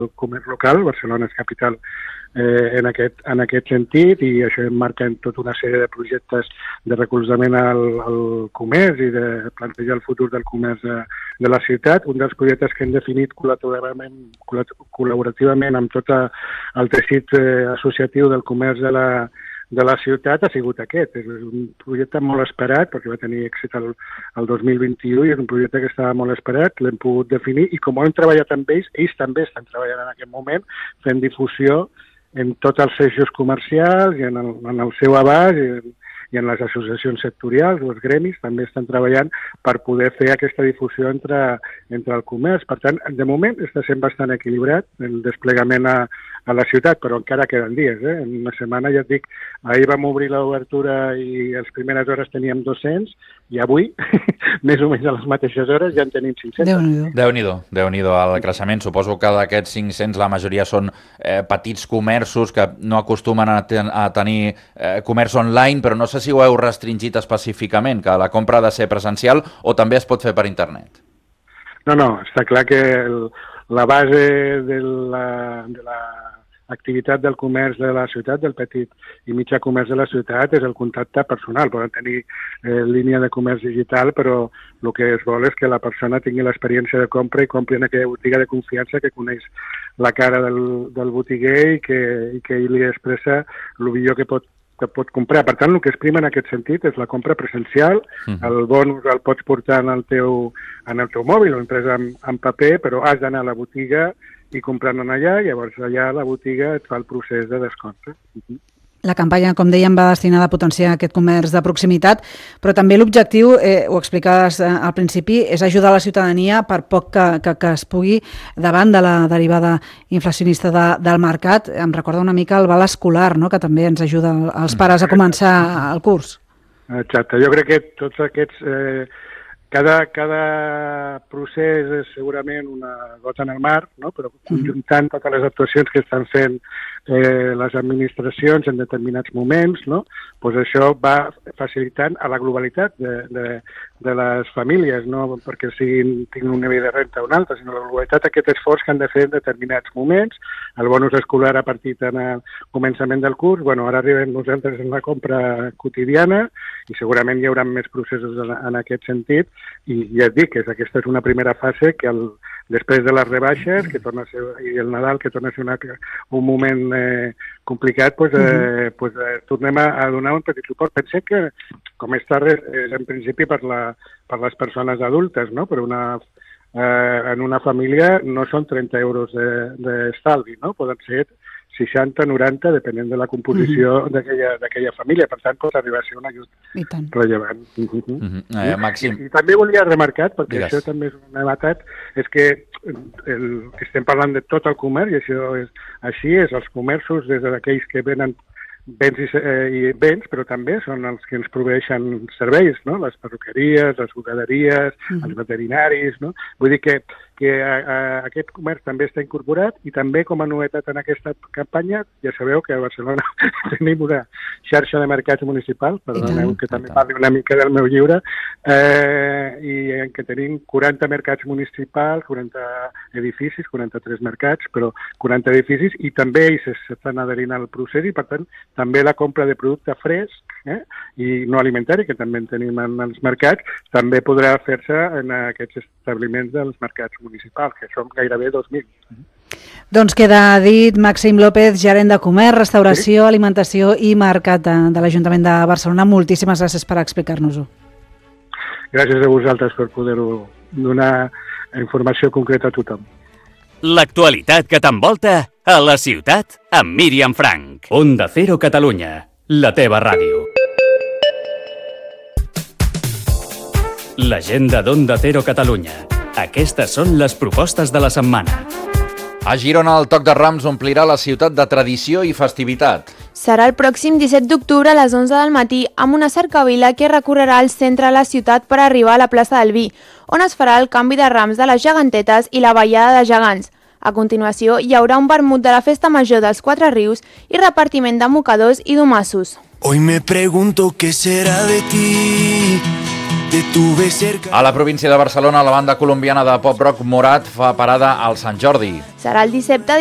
comerç local. Barcelona és capital en aquest sentit, i això emmarca en tota una sèrie de projectes de recolzament al comerç i de plantejar el futur del comerç de la ciutat. Un dels projectes que hem definit col·laborativament amb tot el teixit associatiu del comerç de la ciutat ha sigut aquest. És un projecte molt esperat perquè va tenir èxit el 2021 i és un projecte que estava molt esperat, l'hem pogut definir, i com ho hem treballat amb ells també estan treballant en aquest moment fent difusió en tots els eixos comercials i en el seu abast i en les associacions sectorials, els gremis, també estan treballant per poder fer aquesta difusió entre el comerç. Per tant, de moment està sent bastant equilibrat el desplegament a la ciutat, però encara queden dies. En una setmana, ja et dic, ahir vam obrir l'obertura i a les primeres hores teníem 200 i avui, més o menys a les mateixes hores, ja en tenim 500. Déu-n'hi-do el creixement. Suposo que d'aquests 500 la majoria són petits comerços que no acostumen a tenir comerç online, però no sé si ho heu restringit específicament, que la compra ha de ser presencial o també es pot fer per internet. No, està clar que la base de l'activitat del comerç de la ciutat, del petit i mitjà comerç de la ciutat, és el contacte personal. Poden tenir línia de comerç digital, però el que es vol és que la persona tingui l'experiència de compra i compri en aquella botiga de confiança que coneix la cara del botiguer i que ell li expressa el millor que pot comprar. Per tant, el que es prima en aquest sentit és la compra presencial. El bonus el pots portar en el teu mòbil o imprès en paper, però has d'anar a la botiga i comprant allà, llavors allà la botiga et fa el procés de descompte. La campanya, com dèiem, va destinada a potenciar aquest comerç de proximitat, però també l'objectiu, ho explicaves al principi, és ajudar la ciutadania per poc que es pugui davant de la derivada inflacionista del mercat. Em recorda una mica el val escolar, no?, que també ens ajuda als pares a començar el curs. Exacte. Jo crec que tots aquests... Cada procés és segurament una gota en el mar, no? Però conjuntant totes les actuacions que estan fent les administracions en determinats moments, no? Pues això va facilitant a la globalitat de les famílies, no perquè tinguin un nivell de renta o un altre, sinó la globalitat d'aquest esforç que han de fer en determinats moments. El bonus escolar ha partit en el començament del curs, ara arribem nosaltres en la compra quotidiana i segurament hi haurà més processos en aquest sentit, i ja et dic que aquesta és una primera fase que després de les rebaixes que torna a ser, i el Nadal, que torna a ser un moment complicat, tornem a donar un petit suport. Pensem que, com està és en principi per les persones adultes, no? Però en una família no són 30 euros d'estalvi, no? Poden ser 60, 90, depenent de la composició d'aquella família. Per tant, pot arribar a ser un ajut rellevant. Màxim. I també volia remarcar, perquè això també és una novetat, és que estem parlant de tot el comerç, i això és així, és els comerços, des d'aquells que venen béns i béns, però també són els que ens proveeixen serveis, no? Les perruqueries, les bugaderies, els veterinaris, no? Vull dir que aquest comerç també està incorporat, i també com a novetat en aquesta campanya, ja sabeu que a Barcelona tenim una xarxa de mercats municipals, perdoneu que també parli una mica del meu llibre, i en què tenim 40 mercats municipals, 40 edificis, 43 mercats, però 40 edificis, i també ells s'estan adherint al procés, i per tant també la compra de producte fresc i no alimentari, que també en tenim en els mercats, també podrà fer-se en aquests establiments dels mercats municipals, que som gairebé 2.000. Doncs queda dit. Màxim López, gerent de comerç, restauració, alimentació i mercat de l'Ajuntament de Barcelona. Moltíssimes gràcies per explicar-nos-ho. Gràcies a vosaltres per poder-ho donar informació concreta a tothom. L'actualitat que t'envolta a la ciutat amb Míriam Frank. Onda Cero Catalunya, la teva ràdio. L'agenda d'Onda Cero Catalunya. Aquestes són les propostes de la setmana. A Girona, el Toc de Rams omplirà la ciutat de tradició i festivitat. Serà el pròxim 17 d'octubre a les 11 del matí amb una cercavila que recorrerà el centre de la ciutat per arribar a la plaça del Vi, on es farà el canvi de rams de les gegantetes i la ballada de gegants. A continuació, hi haurà un vermut de la Festa Major dels Quatre Rius i repartiment de mocadors i domassos. Hoy me pregunto qué será de ti, A la província de Barcelona, la banda colombiana de pop-rock Morat fa parada al Sant Jordi. Serà el dissabte